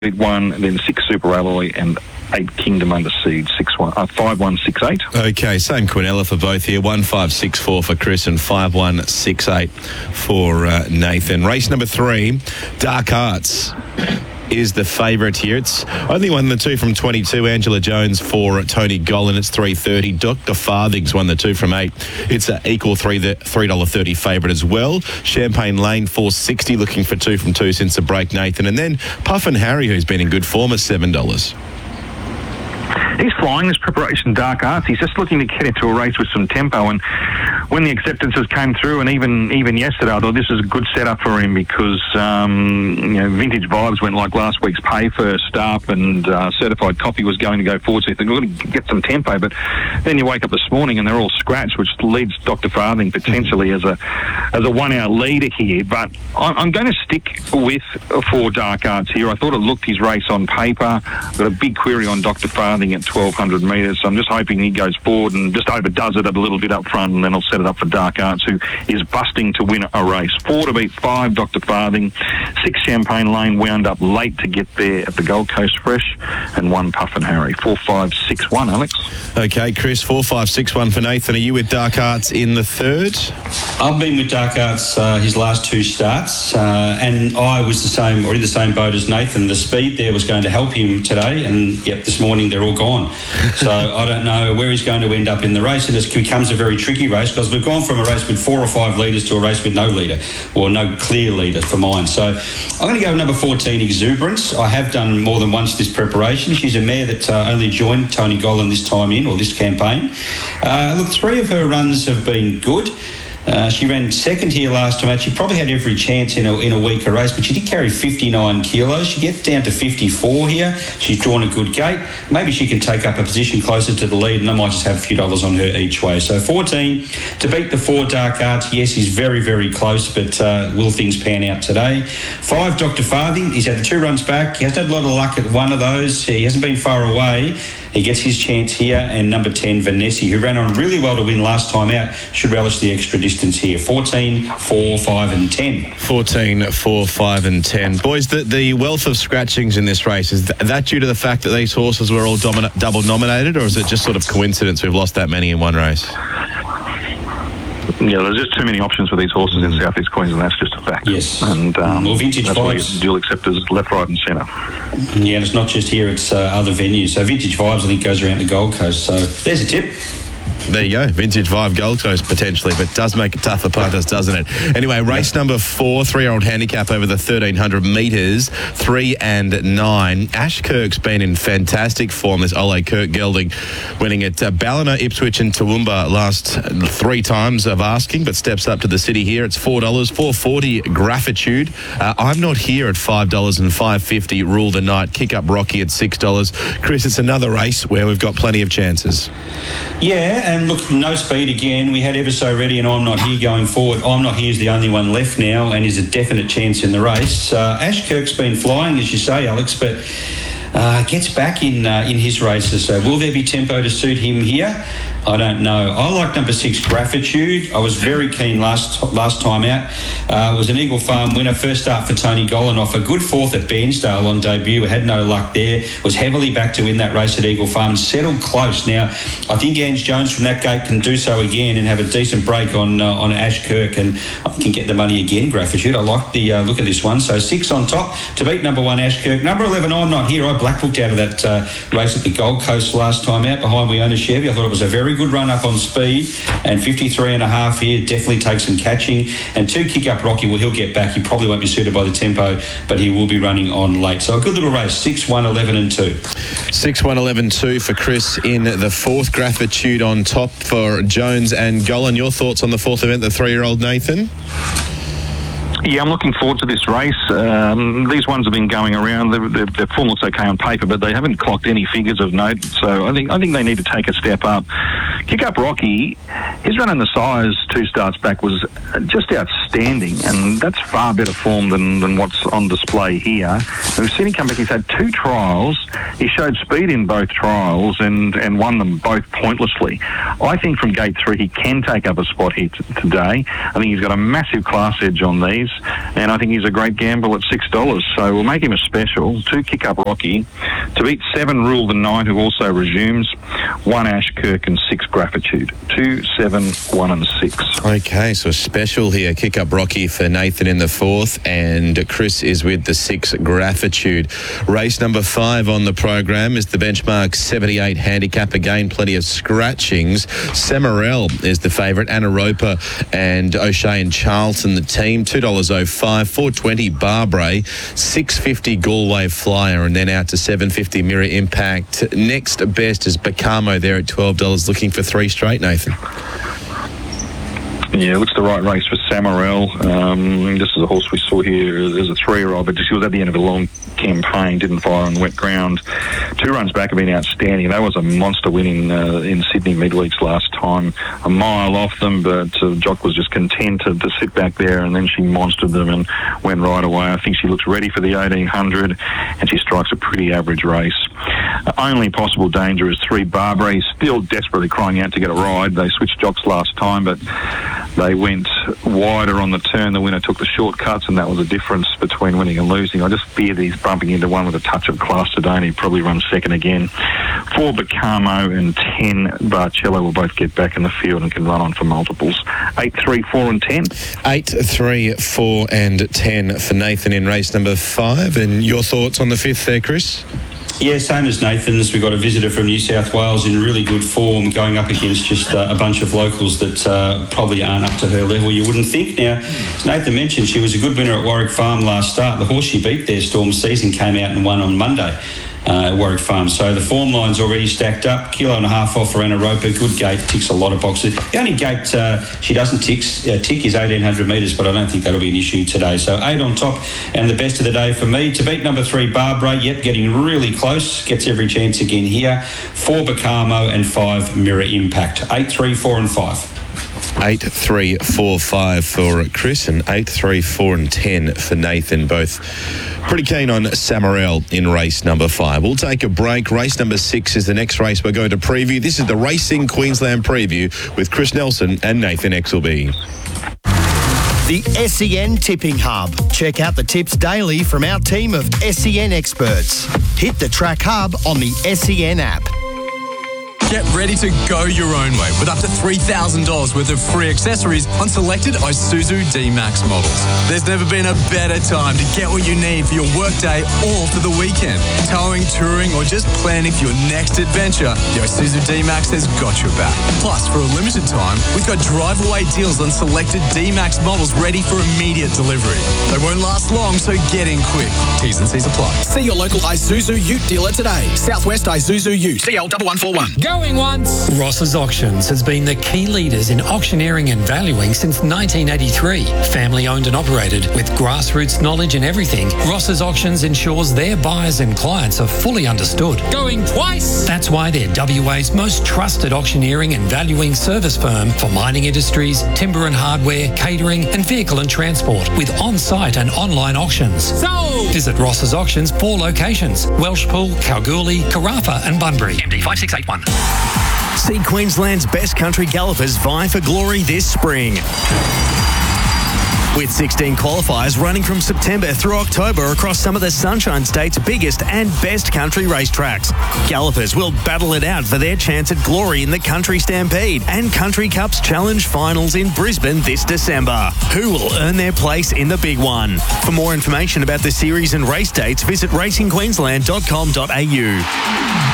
1, then 6 Super Alloy, and 8 Kingdom Under Siege, 5168. Okay, same Quinella for both here. 1564 for Chris and 5168 for Nathan. Race number 3, Dark Arts is the favourite here. It's only won the 2 from 22. Angela Jones for Tony Gollan. It's $3.30. Dr. Farthing's won the 2 from 8. It's an equal $3.30 favourite as well. Champagne Lane $4.60, looking for 2 from 2 since the break, Nathan. And then Puffin Harry, who's been in good form, at $7. He's flying this preparation, Dark Arts. He's just looking to get into a race with some tempo, and when the acceptances came through, and even yesterday, I thought this is a good setup for him because Vintage Vibes went like last week's Pay First up, and Certified Copy was going to go forward, so you think we're going to get some tempo, but then you wake up this morning and they're all scratched, which leads Dr. Farthing potentially as a 1 hour leader here. But I'm going to stick with for Dark Arts here. I thought it looked his race on paper. Got a big query on Dr. Farthing at 1,200 metres, so I'm just hoping he goes forward and just overdoes it a little bit up front, and then I'll set it up for Dark Arts, who is busting to win a race. 4 to beat 5, Dr. Farthing. 6 Champagne Lane wound up late to get there at the Gold Coast Fresh, and 1 Puffin Harry. 4, 5, 6, 1, Alex. Okay, Chris, 4, 5, 6, 1 for Nathan. Are you with Dark Arts in the third? I've been with Dark Arts his last 2 starts, and I was in the same boat as Nathan. The speed there was going to help him today, and yep, this morning they're all gone. So I don't know where he's going to end up in the race, and it becomes a very tricky race because we've gone from a race with 4 or 5 leaders to a race with no leader, or no clear leader for mine. So I'm going to go with number 14, Exuberance. I have done more than once this preparation. She's a mare that only joined Tony Gollan this time in, or this campaign. Look, 3 of her runs have been good. She ran second here last time out. She probably had every chance in a weaker race, but she did carry 59 kilos. She gets down to 54 here. She's drawn a good gate. Maybe she can take up a position closer to the lead, and I might just have a few dollars on her each way. So 14 to beat the 4, Dark Arts. Yes, he's very, very close, but will things pan out today? 5, Dr. Farthing. He's had the 2 runs back. He hasn't had a lot of luck at one of those. He hasn't been far away. He gets his chance here, and number 10, Vanessa, who ran on really well to win last time out, should relish the extra distance here. 14, 4, 5 and 10. 14, 4, 5 and 10. Boys, the wealth of scratchings in this race, is that due to the fact that these horses were all double nominated, or is it just sort of coincidence we've lost that many in one race? Yeah, there's just too many options for these horses in South East Queensland. That's just a fact. Yes. And Vintage that's why you Vibes. get dual acceptors left, right and centre. Yeah, and it's not just here, it's other venues. So Vintage Vibes, I think, goes around the Gold Coast. So there's a tip. There you go, Vintage Vibe Gold Coast potentially, but does make it tough for punters, doesn't it? Anyway, race number 4, 3-year-old handicap over the 1,300 metres, 3 and 9. Ash Kirk's been in fantastic form, this Ole Kirk gelding, winning at Ballina, Ipswich and Toowoomba last 3 times of asking, but steps up to the city here. It's $4, $4.40 Gratitude. I'm Not Here at $5 and $5.50 Rule the Night. Kick Up Rocky at $6. Chris, it's another race where we've got plenty of chances. Yeah, and look, no speed again. We had Ever So Ready and I'm Not Here going forward. I'm Not Here is the only one left now and is a definite chance in the race. Ash Kirk's been flying, as you say, Alex, but gets back in his races. So will there be tempo to suit him here? I don't know. I like number 6, Gratitude. I was very keen last time out. It was an Eagle Farm winner. First start for Tony Gollan off a good 4th at Bairnsdale on debut. Had no luck there. Was heavily back to win that race at Eagle Farm. Settled close. Now, I think Ange Jones from that gate can do so again and have a decent break on Ash Kirk, and I can get the money again, Gratitude. I like the look at this one. So 6 on top to beat number 1, Ash Kirk. Number 11, I'm Not Here. I blackbooked out of that race at the Gold Coast last time out behind Wiona Chevy. I thought it was a very good run up on speed, and 53.5 here definitely takes some catching. And 2, Kick Up Rocky, well, he'll get back. He probably won't be suited by the tempo, but he will be running on late. So a good little race. 6, 1, 11 and 2. 6, 1, 11, 2 for Chris in the 4th. Gratitude on top for Jones and Gollan. Your thoughts on the 4th event, the 3-year-old Nathan? Yeah, I'm looking forward to this race. These ones have been going around. Their form looks okay on paper, but they haven't clocked any figures of note. So I think they need to take a step up. Kick Up Rocky, his run in the size 2 starts back was just outstanding, and that's far better form than what's on display here. We've seen him come back. He's had 2 trials. He showed speed in both trials and won them both pointlessly. I think from gate 3 he can take up a spot here today. I think he's got a massive class edge on these, and I think he's a great gamble at $6. So we'll make him a special. 2 Kick Up Rocky. To beat 7 Rule the Night, who also resumes. 1 Ashkirk and 6 Gratitude. 2, 7, 1 and 6. Okay, so a special here. Kick Up Rocky for Nathan in the 4th, and Chris is with the 6 Gratitude. Race number 5 on the program is the benchmark 78 handicap. Again, plenty of scratchings. Samarel is the favourite. Anna Roper and O'Shea and Charlton, the team. $2.05. 420 Barbray. 650 Galway Flyer, and then out to 750 Mirror Impact. Next best is Bacamo there at $12, looking for 3 straight, Nathan. Yeah, it looks the right race for Samarel. This is a horse we saw here as a 3-year-old, but she was at the end of a long campaign, didn't fire on wet ground. 2 runs back have been outstanding. That was a monster win in Sydney midweeks last time. A mile off them, but Jock was just content to sit back there, and then she monstered them and went right away. I think she looks ready for the 1800, and she strikes a pretty average race. Only possible danger is 3 Barbary, still desperately crying out to get a ride. They switched jocks last time, but they went wider on the turn. The winner took the shortcuts, and that was the difference between winning and losing. I just fear that he's bumping into one with a touch of class today, and he probably runs second again. 4 Bacamo and 10 Barcello will both get back in the field and can run on for multiples. 8, 3, 4 and 10. 8, 3, 4 and 10 for Nathan in race number 5. And your thoughts on the 5th there, Chris? Yeah, same as Nathan's. We've got a visitor from New South Wales in really good form, going up against just a bunch of locals that probably aren't up to her level, you wouldn't think. Now, as Nathan mentioned, she was a good winner at Warwick Farm last start. The horse she beat there, Storm Season, came out and won on Monday at Warwick Farm. So the form line's already stacked up. 1.5 kilos off for Anna Roper. Good gate, ticks a lot of boxes. The only gate she doesn't tick is 1,800 metres, but I don't think that'll be an issue today. So 8 on top, and the best of the day for me. To beat number 3, Barbara, yep, getting really close. Gets every chance again here. 4 Bacamo and 5 Mirror Impact. 8, 3, 4 and 5. 8, 3, 4, 5 for Chris, and 8, 3, 4 and 10 for Nathan. Both pretty keen on Samarel in race number 5. We'll take a break. Race number 6 is the next race we're going to preview. This is the Racing Queensland preview with Chris Nelson and Nathan Exelby. The SEN Tipping Hub. Check out the tips daily from our team of SEN experts. Hit the Track Hub on the SEN app. Get ready to go your own way with up to $3,000 worth of free accessories on selected Isuzu D-Max models. There's never been a better time to get what you need for your workday or for the weekend. Towing, touring, or just planning for your next adventure, the Isuzu D-Max has got your back. Plus, for a limited time, we've got drive-away deals on selected D-Max models ready for immediate delivery. They won't last long, so get in quick. T's and C's apply. See your local Isuzu Ute dealer today. Southwest Isuzu Ute. CL 1141. Going once. Ross's Auctions has been the key leaders in auctioneering and valuing since 1983. Family owned and operated with grassroots knowledge in everything, Ross's Auctions ensures their buyers and clients are fully understood. Going twice. That's why they're WA's most trusted auctioneering and valuing service firm for mining industries, timber and hardware, catering and vehicle and transport, with on-site and online auctions. So visit Ross's Auctions 4 locations: Welshpool, Kalgoorlie, Carafa and Bunbury. MD 5681. See Queensland's best country gallopers vie for glory this spring. With 16 qualifiers running from September through October across some of the Sunshine State's biggest and best country racetracks. Gallopers will battle it out for their chance at glory in the Country Stampede and Country Cups Challenge Finals in Brisbane this December. Who will earn their place in the big one? For more information about the series and race dates, visit racingqueensland.com.au.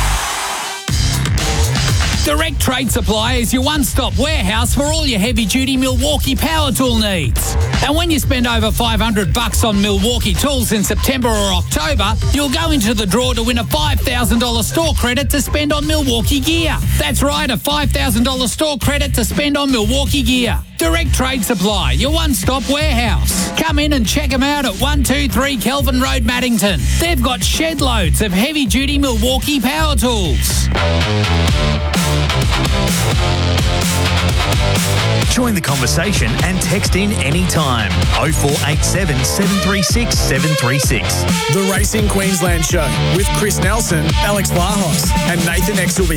Direct Trade Supply is your one-stop warehouse for all your heavy-duty Milwaukee power tool needs. And when you spend over $500 on Milwaukee tools in September or October, you'll go into the draw to win a $5,000 store credit to spend on Milwaukee gear. That's right, a $5,000 store credit to spend on Milwaukee gear. Direct Trade Supply, your one-stop warehouse. Come in and check them out at 123 Kelvin Road, Maddington. They've got shed loads of heavy-duty Milwaukee power tools. Join the conversation and text in anytime. 0487 736 736. The Racing Queensland Show with Chris Nelson, Alex Vlahos and Nathan Exelby.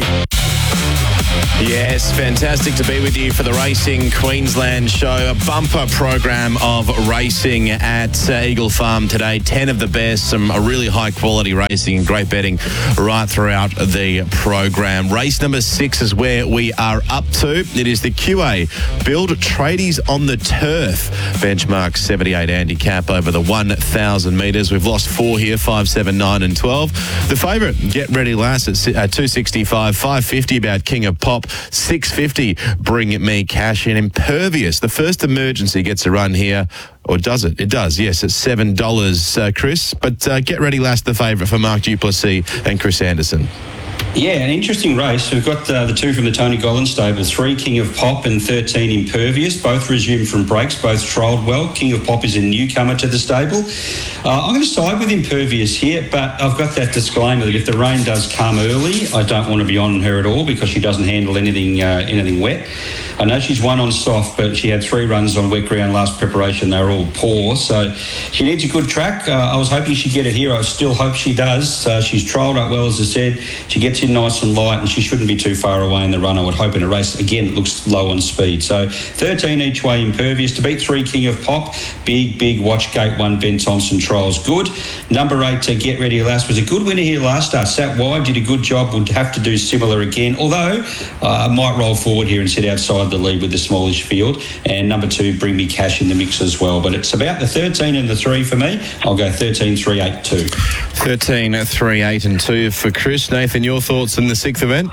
Yes, fantastic to be with you for the Racing Queensland Show, a bumper program of racing at Eagle Farm today. 10 of the best, some really high quality racing and great betting right throughout the program. Race number 6 is where we are up to. It is the QA Build Tradies on the Turf benchmark 78 handicap over the 1,000 metres. We've lost 4 here, 5, 7, 9 and 12. The favourite, Get Ready Lass at 265, 550 about King of Pop, 650 Bring Me Cash in. Impervious, the first emergency, gets a run here. Or does it? It does, yes. It's $7, Chris. But Get Ready Last, the favourite for Mark Duplessis and Chris Anderson. Yeah, an interesting race. We've got the 2 from the Tony Gollan stable, 3 King of Pop and 13 Impervious. Both resumed from breaks, both trialled well. King of Pop is a newcomer to the stable. I'm going to side with Impervious here, but I've got that disclaimer that if the rain does come early, I don't want to be on her at all because she doesn't handle anything wet. I know she's won on soft, but she had 3 runs on wet ground last preparation. They were all poor, so she needs a good track. I was hoping she'd get it here. I still hope she does. She's trialled up well, as I said. She gets in nice and light, and she shouldn't be too far away in the run, I would hope, in a race. Again, it looks low on speed. So 13 each way Impervious. To beat 3 King of Pop, big watch gate 1 Ben Thompson trials good. Number 8 Get Ready Lass was a good winner here last start. Sat wide, did a good job, would have to do similar again, although I might roll forward here and sit outside the lead with the smallish field. And number 2 Bring Me Cash in the mix as well. But it's about the 13 and the 3 for me. I'll go 13, 3, 8, 2. 13, 3, 8 and 2 for Chris. Nathan, your thoughts in the 6th event?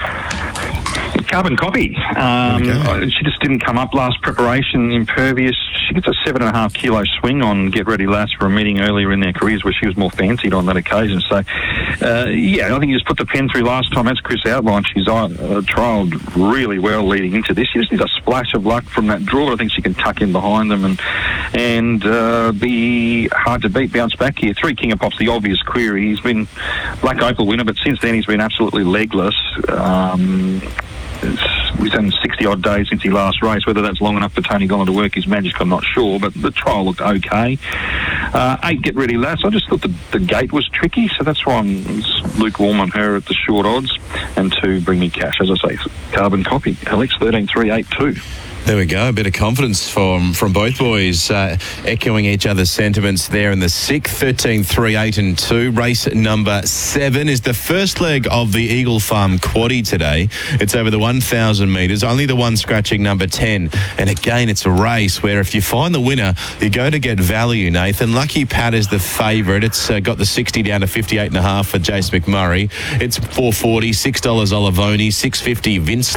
Carbon Copy. She just didn't come up last preparation. Impervious. She gets a 7.5 kilo swing on Get Ready Lass for a meeting earlier in their careers where she was more fancied on that occasion. So, I think you just put the pen through last time. As Chris outlined, she's trialled really well leading into this. She just needs a splash of luck from that draw. I think she can tuck in behind them and be hard to beat, bounce back here. 3 King of Pop's the obvious query. He's been Black Opal winner, but since then he's been absolutely legless. We've done 60-odd days since he last raced. Whether that's long enough for Tony Gollan to work his magic, I'm not sure, but the trial looked okay. 8 Get Ready Lass. I just thought the gate was tricky, so that's why I'm lukewarm on her at the short odds. And 2 Bring Me Cash, as I say, Carbon Copy. Alex, 13, 3, 8, 2. There we go. A bit of confidence from both boys, echoing each other's sentiments there in the 6th. 13, 3, 8 and 2. Race number 7 is the first leg of the Eagle Farm Quaddie today. It's over the 1,000 metres. Only the one scratching number 10. And again, it's a race where if you find the winner, you go to get value, Nathan. Lucky Pat is the favourite. It's got the 60 down to 58.5 for Jace McMurray. It's $4.40, $6 Olivoni, $6.50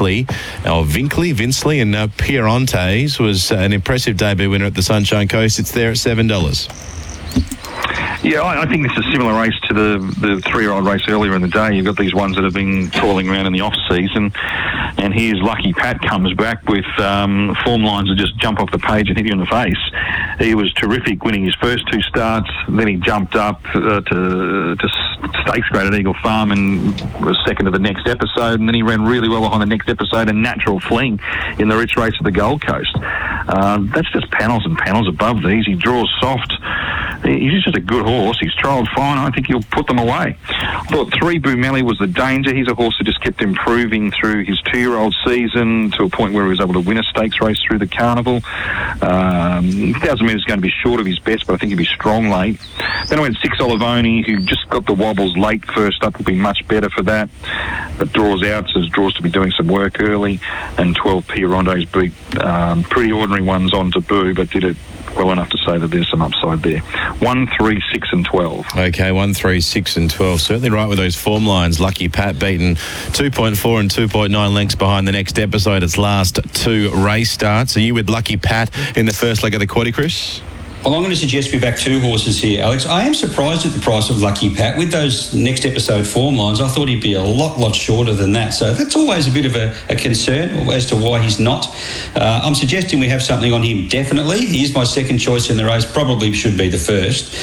Vinkley, and Pierontes was an impressive debut winner at the Sunshine Coast. It's there at $7. Yeah, I think this is a similar race to the 3-year-old race earlier in the day. You've got these ones that have been toiling around in the off-season, and here's Lucky Pat comes back with form lines that just jump off the page and hit you in the face. He was terrific winning his first 2 starts, then he jumped up to stakes grade at Eagle Farm and was second to the Next Episode, and then he ran really well behind the Next Episode and Natural Fling in the Rich Race of the Gold Coast. That's just panels and panels above these. He draws soft. He's just a good horse. He's trialled fine. I think he'll put them away. I thought 3 Boomelli was the danger. He's a horse that just kept improving through his 2-year-old season to a point where he was able to win a stakes race through the carnival. 1,000 metres is going to be short of his best, but I think he'll be strong late. Then I went 6 Olivoni, who just got the wobbles late first up, will be much better for that. But draws out, says draws to be doing some work early. And 12 Pierontes beat pretty ordinary ones on Taboo, but did it well enough to say that there's some upside there. 1, 3, 6 and 12. Okay, 1, 3, 6 and 12. Certainly right with those form lines. Lucky Pat beaten 2.4 and 2.9 lengths behind the Next Episode. Its last 2 race starts. Are you with Lucky Pat in the first leg of the quaddie, Chris? Well, I'm going to suggest we back 2 horses here, Alex. I am surprised at the price of Lucky Pat. With those Next Episode form lines, I thought he'd be a lot shorter than that. So that's always a bit of a concern as to why he's not. I'm suggesting we have something on him, definitely. He is my second choice in the race, probably should be the first.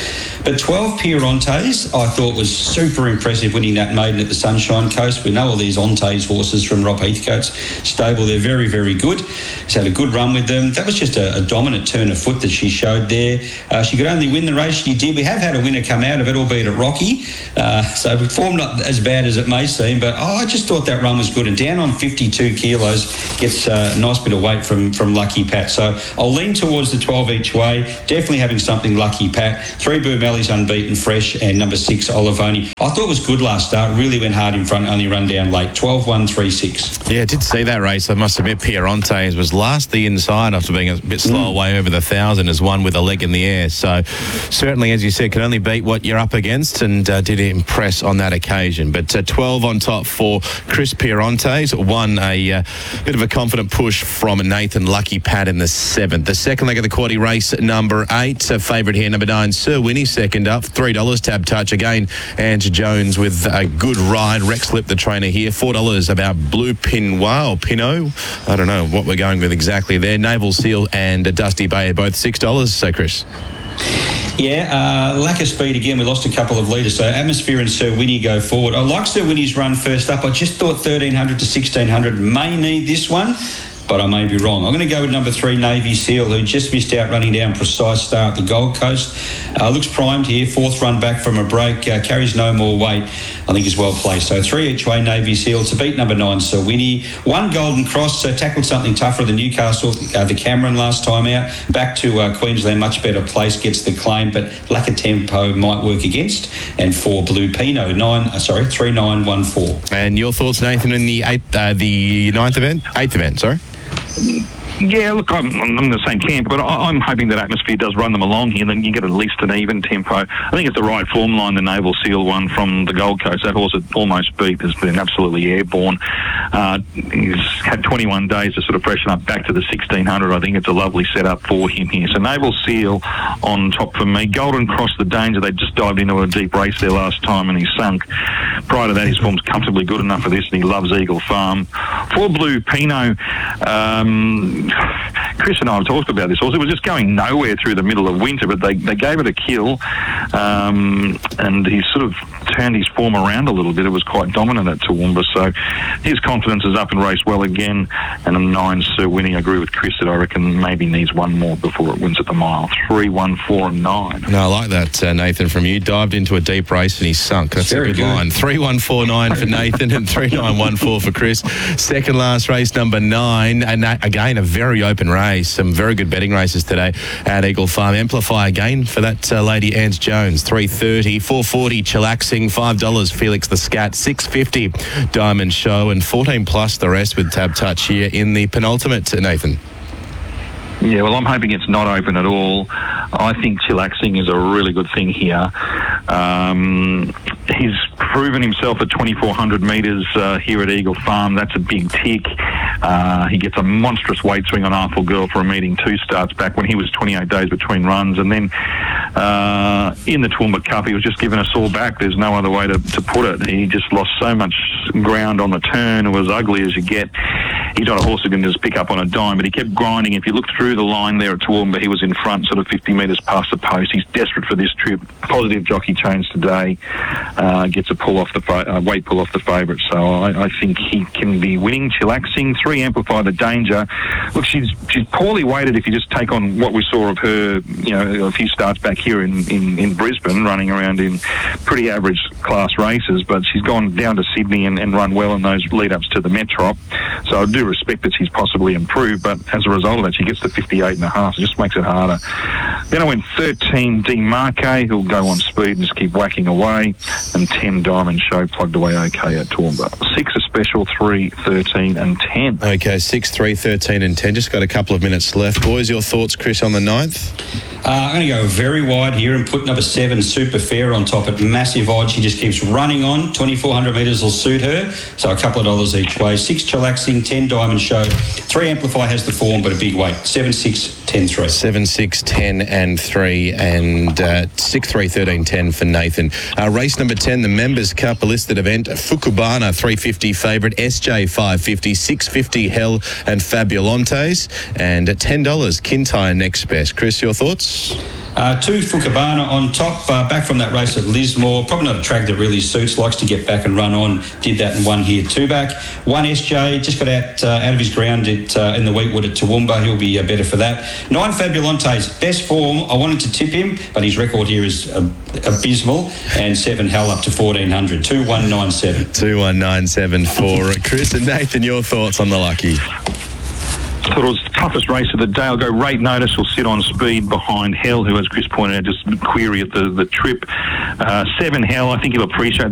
But 12 Pierontes, I thought was super impressive winning that maiden at the Sunshine Coast. We know all these Ontes horses from Rob Heathcote's stable. They're very, very good. She's had a good run with them. That was just a dominant turn of foot that she showed there. She could only win the race. She did. We have had a winner come out of it, albeit at Rocky. So form not as bad as it may seem, but I just thought that run was good. And down on 52 kilos gets a nice bit of weight from Lucky Pat. So I'll lean towards the 12 each way. Definitely having something Lucky Pat. 3 Bourmelli's unbeaten fresh, and number 6 Olivoni. I thought it was good last start. Really went hard in front, only run down late. 12-1-3-6. Yeah, I did see that race. I must admit, Pierontes was last the inside after being a bit slow away over the 1,000 as one with a leg in the air. So certainly, as you said, can only beat what you're up against, and did impress on that occasion. But 12 on top for Chris Pierontes. Won a bit of a confident push from Nathan Lucky Pat in the 7th. The second leg of the quarter race, number 8. A favourite here, number 9, Sir Winnie, second up. $3 Tab Touch again. And Jones with a good ride. Rex Lip, the trainer here. $4 about Blue Pinot. I don't know what we're going with exactly there. Naval Seal and Dusty Bay are both $6. So, Chris. Yeah, lack of speed again. We lost a couple of leaders. So Atmosphere and Sir Winnie go forward. I like Sir Winnie's run first up. I just thought 1,300 to 1,600 may need this one, but I may be wrong. I'm going to go with number 3, Navy Seal, who just missed out running down Precise Star at the Gold Coast. Looks primed here. 4th run back from a break. Carries no more weight. I think is well placed. So 3 each way, Navy Seal to beat number 9, Sir Winnie. 1 Golden Cross, so tackled something tougher than Newcastle, the Cameron last time out. Back to Queensland, much better place, gets the claim, but lack of tempo might work against. And 4 Blue Pinot, 3-9-1-4. And your thoughts, Nathan, in the 9th event? 8th event, sorry. Yeah, look, I'm in the same camp, but I'm hoping that Atmosphere does run them along here, then you get at least an even tempo. I think it's the right form line, the Naval Seal one from the Gold Coast. That horse had almost beat, has been absolutely airborne. He's had 21 days to sort of freshen up back to the 1,600. I think it's a lovely setup for him here. So Naval Seal on top for me. Golden Cross, the danger. They just dived into a deep race there last time and he sunk. Prior to that, his form's comfortably good enough for this, and he loves Eagle Farm. 4 Blue Pinot. Chris and I have talked about this horse. It was just going nowhere through the middle of winter, but they gave it a kill, and he sort of turned his form around a little bit. It was quite dominant at Toowoomba, so his confidence is up and raced well again. And a 9, Sir Winnie, I agree with Chris that I reckon maybe needs one more before it wins at the mile. 3, 1, 4 and 9. No, I like that, Nathan, from you. Dived into a deep race and he sunk. That's very a good line. 3, 1, 4, 9 for Nathan and 3, 9, 1, 4 for Chris. Second last race, number 9, and again a very open race. Some very good betting races today at Eagle Farm. Amplify again for that lady Ange Jones. 3.30, 4.40 Chillaxing, $5 Felix the Scat, 6.50 Diamond Show, and 14 plus the rest with Tab Touch here in the penultimate, Nathan. Yeah, well, I'm hoping it's not open at all. I think Chillaxing is a really good thing here. He's proven himself at 2,400 metres here at Eagle Farm. That's a big tick. He gets a monstrous weight swing on Artful Girl for a meeting 2 starts back when he was 28 days between runs. And then in the Toowoomba Cup, he was just given a sore back. There's no other way to put it. He just lost so much ground on the turn. It was ugly as you get. He's not a horse who can just pick up on a dime, but he kept grinding. If you look through the line there at Toowoomba, he was in front, sort of 50 metres past the post. He's desperate for this trip. Positive jockey change today. Gets a pull off the weight pull off the favourite. So I think he can be winning. Chillaxing. 3, Amplify the Danger. Look, she's poorly weighted if you just take on what we saw of her, a few starts back here in Brisbane, running around in pretty average class races, but she's gone down to Sydney and run well in those lead-ups to the Metrop. So I do respect that she's possibly improved, but as a result of that, she gets to 58.5. It just makes it harder. Then I went 13, Demarque, who'll go on speed and just keep whacking away, and 10, Diamond Show, plugged away okay at Toowoomba. 6 a special, 3, 13 and 10. Okay, 6, 3, 13 and 10. Just got a couple of minutes left. Boys, your thoughts, Chris, on the 9th? I'm going to go very wide here and put number 7, Super Fair, on top at massive odds. She just keeps running on. 2,400 metres will suit her, so a couple of dollars each way. 6, Chillaxing, 10, Diamond Show. 3, Amplify has the form, but a big weight. 7, 6, 10, 3. 7, 6, 10 and 3, and 6, 3, 13, 10 for Nathan. Race number 10, the Members Cup, a listed event. Fukubana, 350 favourite. SJ, 550. 650 Hell and Fabulantes. And $10, Kintyre next best. Chris, your thoughts? 2 Fukabana on top, back from that race at Lismore. Probably not a track that really suits, likes to get back and run on. Did that and won here 2 back. 1 SJ, just got out of his ground in the Wheatwood at Toowoomba. He'll be better for that. 9 Fabulante's best form. I wanted to tip him, but his record here is abysmal. And 7 Hell up to 1400. 2197. 2197 for Chris. And Nathan, your thoughts on the Lucky? I thought it was the toughest race of the day. I'll go Rate Notice will sit on speed behind Hell, who, as Chris pointed out, just query at the trip. 7 Hell, I think he'll appreciate